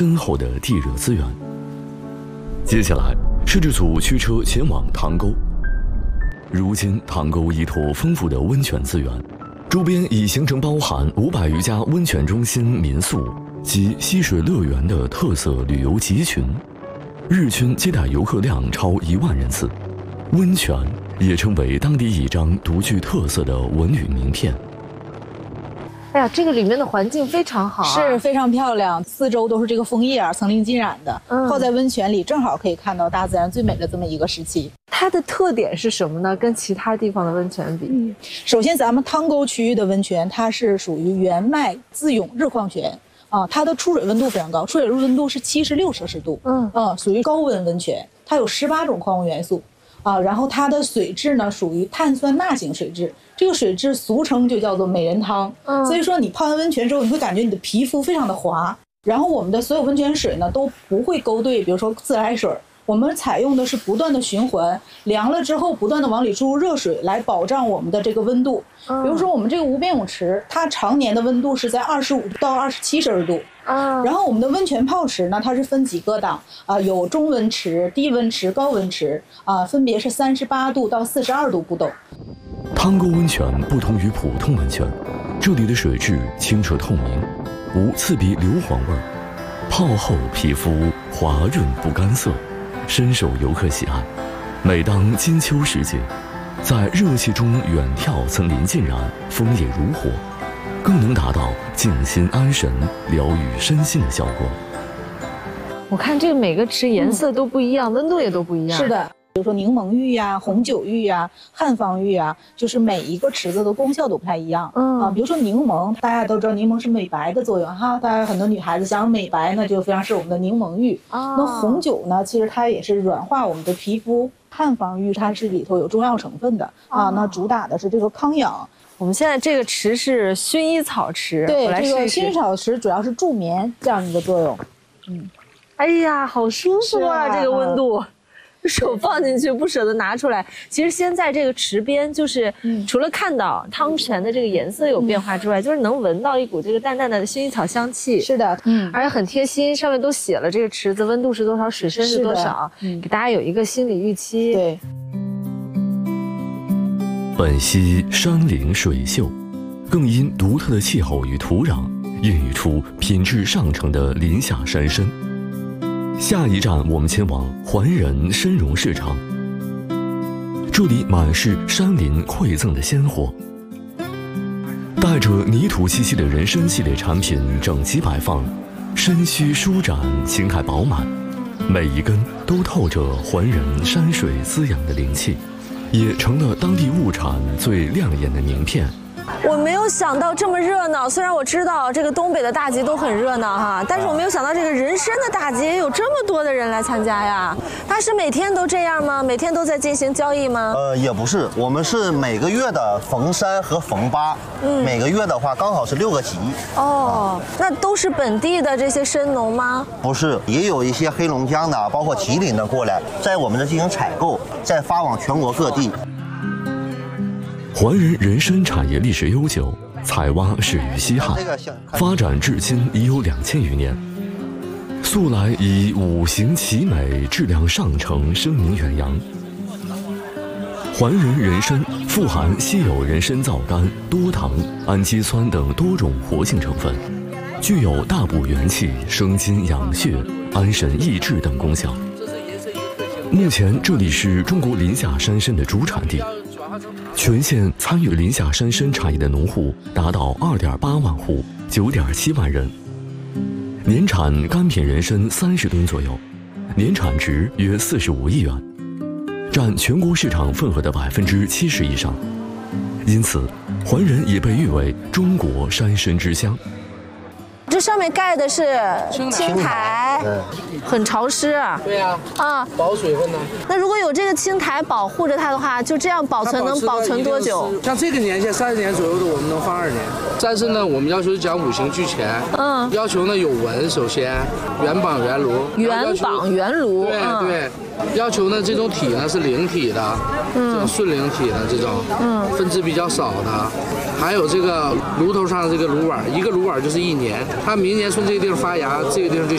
深厚的地热资源。接下来，摄制组驱车前往塘沟。如今，塘沟依托丰富的温泉资源，周边已形成包含500余家温泉中心、民宿及溪水乐园的特色旅游集群，日均接待游客量超1万人次。温泉也成为当地一张独具特色的文旅名片。 哎呀，这个里面的环境非常好， 是非常漂亮，四周都是这个枫叶层林尽染的。泡在温泉里，正好可以看到大自然最美的这么一个时期。 它的特点是什么呢？跟其他地方的温泉比？ 首先咱们汤沟区域的温泉，它是属于原麦自涌热矿泉啊，它的出水温度非常高，出水温度是76摄氏度，属于高温温泉，它有18种矿物元素。然后它的水质呢属于碳酸钠型水质，这个水质俗称就叫做美人汤。所以说你泡完温泉之后，你会感觉你的皮肤非常的滑。然后我们的所有温泉水呢都不会勾兑，比如说自来水，我们采用的是不断的循环，凉了之后不断的往里注入热水来保障我们的这个温度。比如说我们这个无边泳池，它常年的温度是在25到27摄氏度。然后我们的温泉泡池呢，它是分几个档有中温池、低温池、高温池分别是38度到42度不等。 汤沟温泉不同于普通温泉，这里的水质清澈透明，无刺鼻硫磺味儿，泡后皮肤滑润不干涩，深受游客喜爱。每当金秋时节，在热气中远眺层林尽染，枫叶如火，更能达到静心安神、疗愈身心的效果。 我看这个每个池颜色都不一样，温度也都不一样。 是的，比如说柠檬浴呀、红酒浴呀、汉方浴呀，就是每一个池子的功效都不太一样。比如说柠檬，大家都知道柠檬是美白的作用哈，大家很多女孩子想美白呢，就非常适合我们的柠檬浴。那红酒呢，其实它也是软化我们的皮肤。汉方浴它是里头有中药成分的那主打的是这个康养。 我们现在这个池是薰衣草池， 对，这个薰衣草池主要是助眠这样一个作用。 哎呀，好舒服啊，这个温度。手放进去不舍得拿出来。其实先在这个池边，就是除了看到汤泉的这个颜色有变化之外，就是能闻到一股这个淡淡的薰衣草香气。 是的， 而且很贴心，上面都写了这个池子温度是多少，水深是多少，给大家有一个心理预期。 对。 本溪山林水秀，更因独特的气候与土壤，孕育出品质上乘的林下山参。下一站，我们前往环仁参茸市场。这里满是山林馈赠的鲜货，带着泥土气息的人参系列产品整齐摆放，参须舒展，情态饱满，每一根都透着环仁山水滋养的灵气，也成了当地物产最亮眼的名片。 我没有想到这么热闹，虽然我知道这个东北的大集都很热闹哈，但是我没有想到这个人参的大集也有这么多的人来参加呀。它是每天都这样吗？每天都在进行交易吗？ 也不是，我们是每个月的逢3和逢8，每个月的话刚好是6个集。 那都是本地的这些参农吗？ 不是，也有一些黑龙江的，包括吉林的过来，在我们这进行采购，再发往全国各地。 环仁人参产业历史悠久，采挖始于西汉，发展至今已有2000余年。素来以五行奇美、质量上乘声名远扬。环仁人参富含稀有人参皂苷、多糖、氨基酸等多种活性成分，具有大补元气、生津养血、安神益智等功效。目前这里是中国林下山参的主产地。全县参与林下山参产业的农户达到2.8万户，9.7万人，年产干品人参30吨左右，年产值约45亿元，占全国市场份额的70%以上。因此，环仁也被誉为中国山参之乡。 这上面盖的是青苔，很潮湿。 对呀，保水分呢。 那如果有这个青苔保护着它的话，就这样保存能保存多久？ 像这个年限30年左右的，我们能放2年。但是呢，我们要求是讲五行俱全。要求呢有纹，首先原绑原炉。 原绑原炉。 对。要求呢这种体呢是灵体的，这种顺灵体的这种，分支比较少的。还有这个炉头上的这个炉碗，一个炉碗就是1年，它明年从这个地方发芽，这个地方就